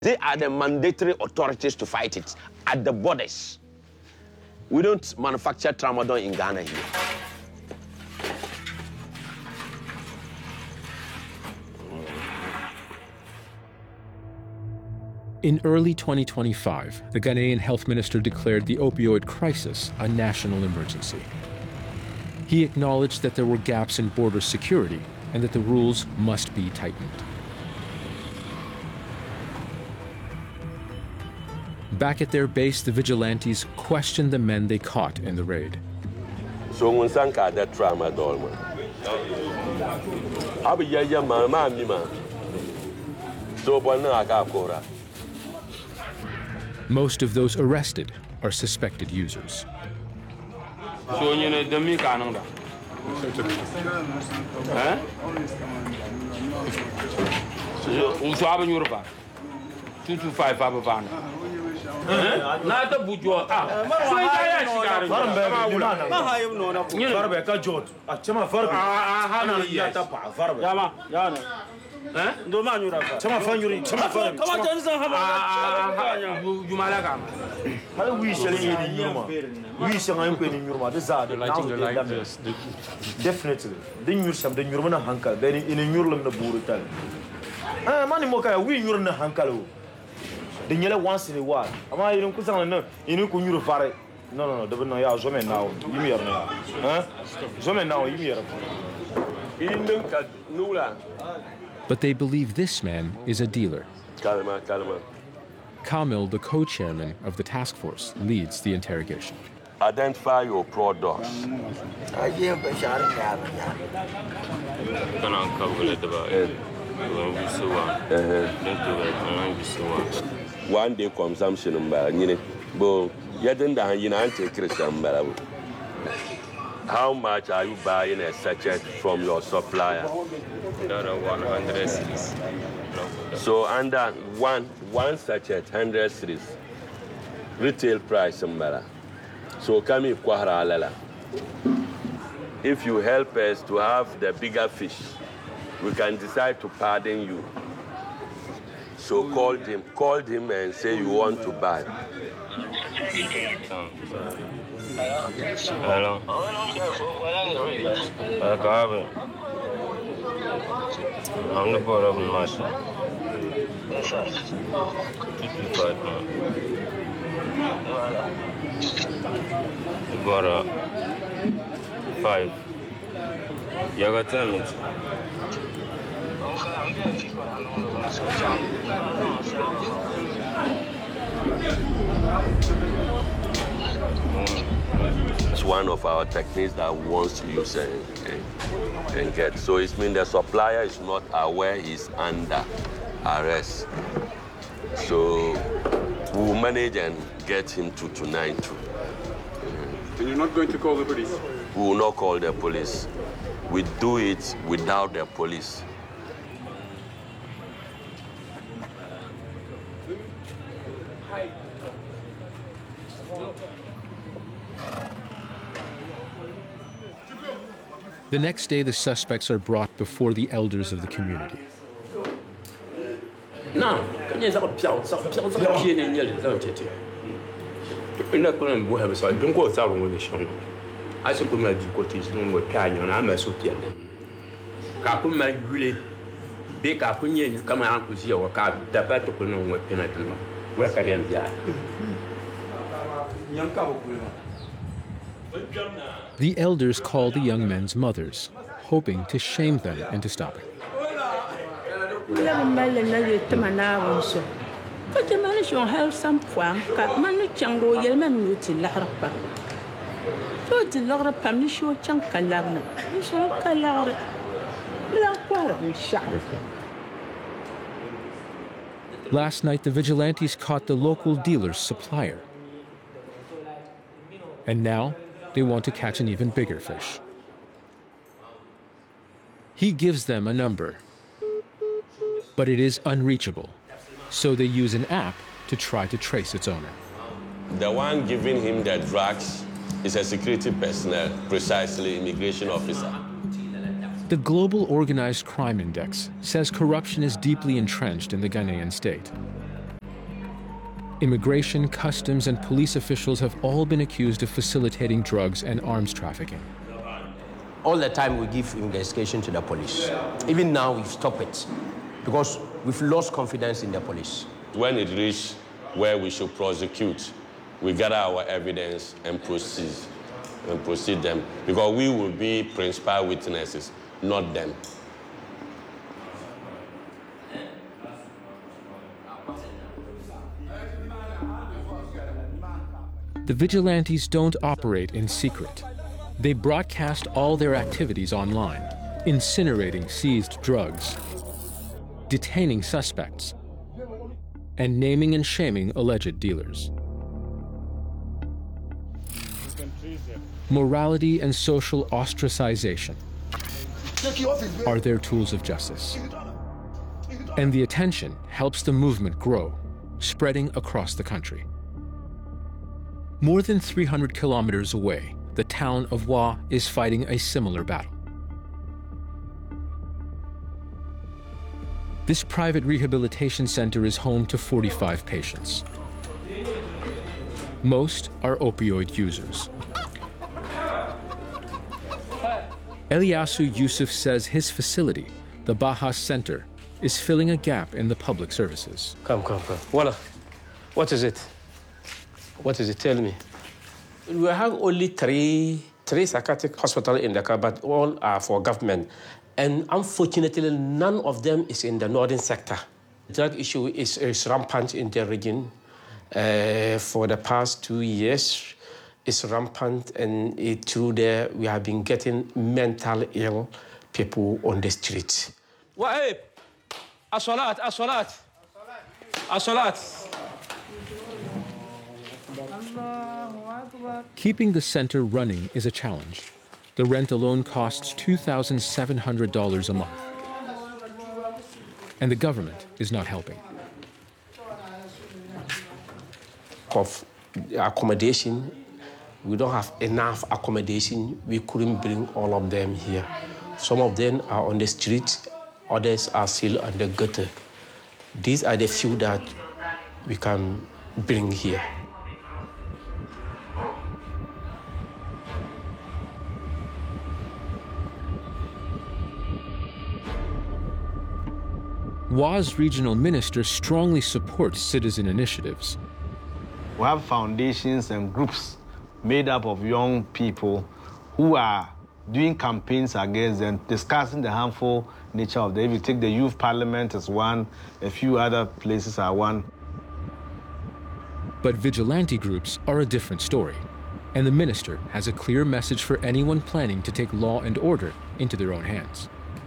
They are the mandatory authorities to fight it at the borders. We don't manufacture tramadol in Ghana here. In early 2025, the Ghanaian health minister declared the opioid crisis a national emergency. He acknowledged that there were gaps in border security and that the rules must be tightened. Back at their base, the vigilantes questioned the men they caught in the raid. So when Sanka that tramadol man. Abi ya mama mi man. So bwana akakora. Most of those arrested are suspected users. So you know the me kananga. Huh? So usabe nyurba. 225 abavana. Na ta bujo ah. So ya sigara. Farbe ka jot. Achama farbe. Ana ya ta pa farbe. Yama yana. Eh? Ndo ma nyura fa. Chama fa nyuri, chama fa. Kama tanza haba. Jumala kama. Hala wi shele ni nyurma. Wi shanga yimpe ni nyurma. De za de lighting the light. Definitely. De nyur sam de nyurma na hankal. De ni nyurlam na buru tal. Ah mani moka wi nyur na hankal. De nyele once in a while. Ama yini ku sang na yini ku nyur fare. No, de no ya jamais now. Yimi yer na. Hein? Jamais now yimi yer. Indem ka nula. But they believe this man is a dealer. Kalama. Kamil, the co-chairman of the task force, leads the interrogation. Identify your products. One day consumption how much are you buying a sachet from your supplier? 100 cedis. So under one sachet, 100 cedis. Retail price, so kami kwahara alala. If you help us to have the bigger fish, we can decide to pardon you. So call him and say you want to buy. Hello. I'm the board of the master. 225 man. Got 5. You got 10 minutes. It's one of our techniques that we want to use and get. So it means the supplier is not aware he's under arrest. So we will manage and get him to tonight too. And you're not going to call the police? We will not call the police. We do it without the police. The next day, the suspects are brought before the elders of the community. The elders call the young men's mothers, hoping to shame them into stopping. Last night, the vigilantes caught the local dealer's supplier. And now, they want to catch an even bigger fish. He gives them a number, but it is unreachable, so they use an app to try to trace its owner. The one giving him the drugs is a security personnel, precisely immigration officer. The Global Organized Crime Index says corruption is deeply entrenched in the Ghanaian state. Immigration, customs, and police officials have all been accused of facilitating drugs and arms trafficking. All the time we give investigation to the police. Even now we've stopped it because we've lost confidence in the police. When it reaches where we should prosecute, we gather our evidence and proceed them, because we will be principal witnesses, not them. The vigilantes don't operate in secret. They broadcast all their activities online, incinerating seized drugs, detaining suspects, and naming and shaming alleged dealers. Morality and social ostracization are their tools of justice. And the attention helps the movement grow, spreading across the country. More than 300 kilometers away, the town of Wa is fighting a similar battle. This private rehabilitation center is home to 45 patients. Most are opioid users. Eliasu Yusuf says his facility, the Bahas Center, is filling a gap in the public services. Come. Walla, what is it? What is it? Tell me. We have only three psychiatric hospitals in Dakar, but all are for government. And unfortunately, none of them is in the northern sector. The drug issue is rampant in the region. For the past 2 years, it's rampant, and through there, we have been getting mental ill people on the streets. Wa'ib! As-salat! Keeping the center running is a challenge. The rent alone costs $2,700 a month. And the government is not helping. Of accommodation, we don't have enough accommodation. We couldn't bring all of them here. Some of them are on the street, others are still on the gutter. These are the few that we can bring here. WA's regional minister strongly supports citizen initiatives. We have foundations and groups made up of young people who are doing campaigns against them, discussing the harmful nature of them. If you take the youth parliament as one, a few other places are one. But vigilante groups are a different story, and the minister has a clear message for anyone planning to take law and order into their own hands.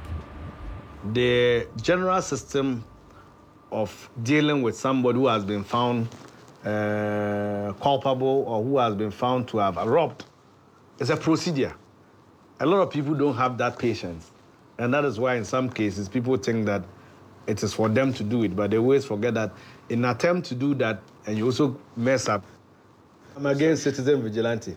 The general system of dealing with somebody who has been found culpable or who has been found to have robbed is a procedure. A lot of people don't have that patience. And that is why in some cases people think that it is for them to do it, but they always forget that in an attempt to do that, and you also mess up. I'm against citizen vigilante,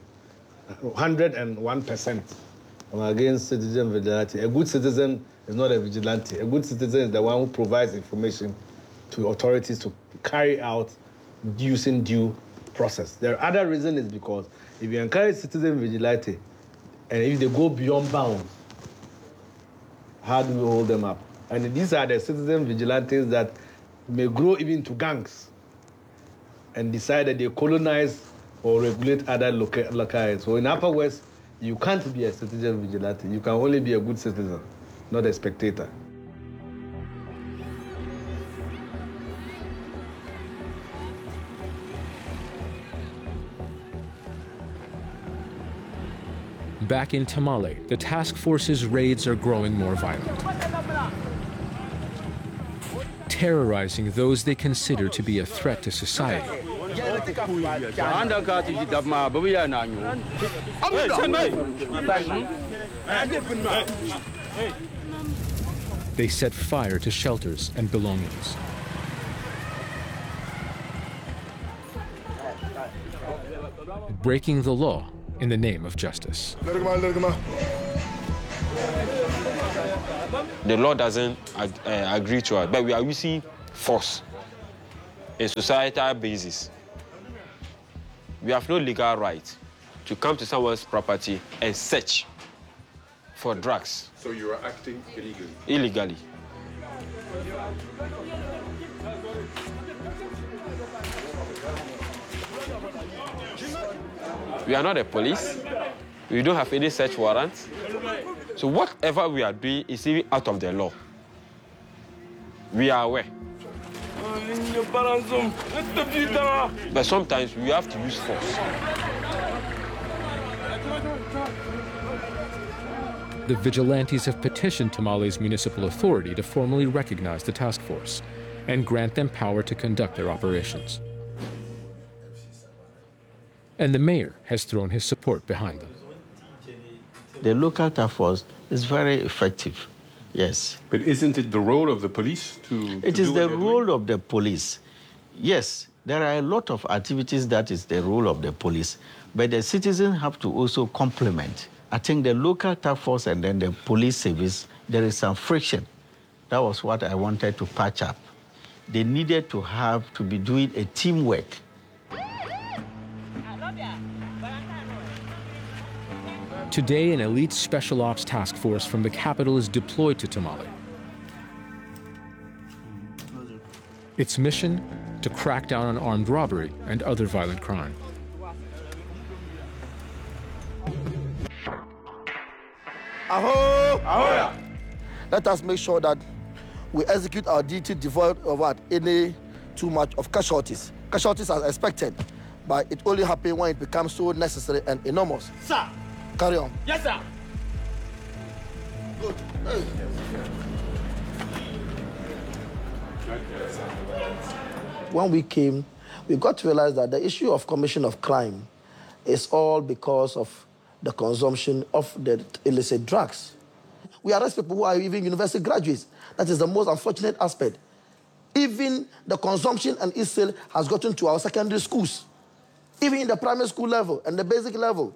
101%. I'm against citizen vigilante. A good citizen is not a vigilante. A good citizen is the one who provides information to authorities to carry out using due process. The other reason is because if you encourage citizen vigilante, and if they go beyond bounds, how do we hold them up? And these are the citizen vigilantes that may grow even to gangs and decide that they colonize or regulate other localities. So in Upper West, you can't be a citizen vigilante. You can only be a good citizen, not a spectator. Back in Tamale, the task force's raids are growing more violent, terrorizing those they consider to be a threat to society. They set fire to shelters and belongings. Breaking the law in the name of justice. The law doesn't agree to us, but we are using force in societal basis, we have no legal right to come to someone's property and search for drugs. So you are acting illegally? Illegally. We are not the police. We don't have any search warrants. So whatever we are doing is even out of the law. We are aware. But sometimes we have to use force. The vigilantes have petitioned Tamale's municipal authority to formally recognize the task force and grant them power to conduct their operations. And the mayor has thrown his support behind them. The local task force is very effective, yes. But isn't it the role of the police to It is the role of the police. Yes, there are a lot of activities that is the role of the police, but the citizens have to also complement. I think the local task force and then the police service, there is some friction. That was what I wanted to patch up. They needed to be doing a teamwork. Today, an elite special ops task force from the capital is deployed to Tamale. Its mission, to crack down on armed robbery and other violent crime. Aho! Aho! Let us make sure that we execute our duty devoid of any too much of casualties. Casualties are expected, but it only happens when it becomes so necessary and enormous. Sir! Carry on. Yes, sir. Good. When we came, we got to realize that the issue of commission of crime is all because of the consumption of the illicit drugs. We arrest people who are even university graduates. That is the most unfortunate aspect. Even the consumption and e-sale has gotten to our secondary schools, even in the primary school level and the basic level.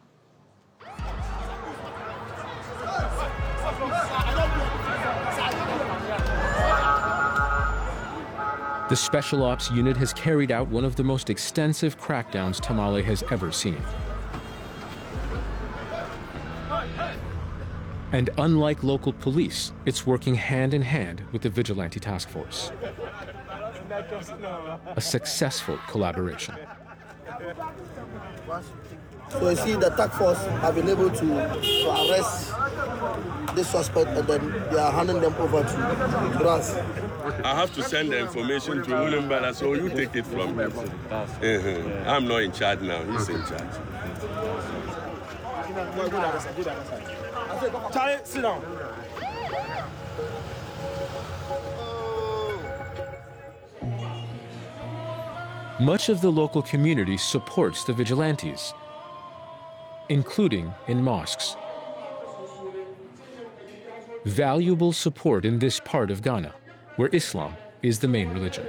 The Special Ops Unit has carried out one of the most extensive crackdowns Tamale has ever seen. And unlike local police, it's working hand in hand with the Vigilante Task Force. A successful collaboration. So you see, the task force have been able to arrest this suspect, and then they are handing them over to us. I have to send the information to Ulimbala, so you take it from him. I'm not in charge now, he's in charge. Charlie, sit down. Much of the local community supports the vigilantes, including in mosques. Valuable support in this part of Ghana, where Islam is the main religion.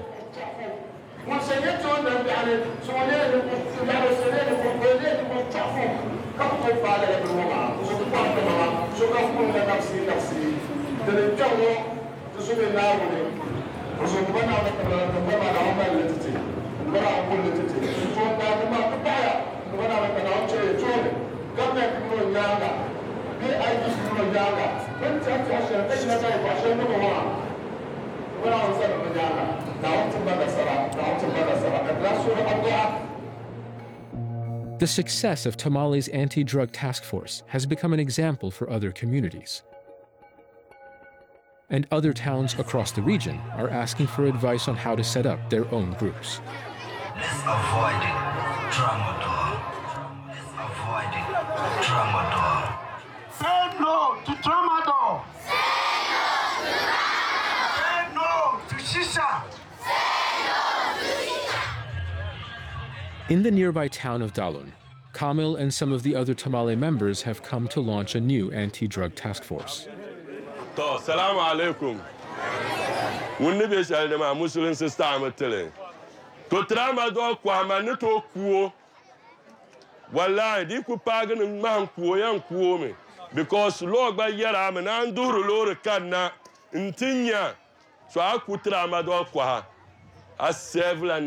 The success of Tamale's anti-drug task force has become an example for other communities. And other towns across the region are asking for advice on how to set up their own groups. Let's avoid tramadol. Let's avoid tramadol. Say no to tramadol. Say no to shisha. In the nearby town of Dalun, Kamil and some of the other Tamale members have come to launch a new anti-drug task force. Assalamu alaikum. Wunni be shal de ma Muslim sister amatele. To tramadol kwa ma ne to kuo. Wallahi di ku pagin man kuo yan kuo me because log ba yara me na nduru lore kanna ntinya so aku tramadol kwa. as several